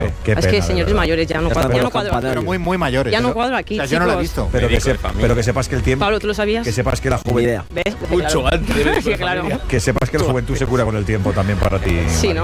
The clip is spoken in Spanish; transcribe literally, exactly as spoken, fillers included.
Qué es pena, que de señores verdad. mayores ya no Ya cuadro, están ya no los cuadro aquí. campanarios. Pero muy, muy mayores. Ya no Yo- cuadro aquí, o sea, yo no lo he chicos. visto. Pero que, Médico de sep- familia. pero que sepas que el tiempo. Pablo, ¿tú lo sabías? Que sepas que la Ni juventud. idea. ¿Ves? Mucho antes de médico de Sí, claro. familia. Que sepas que la juventud se cura con el tiempo también para ti. Sí, ¿no?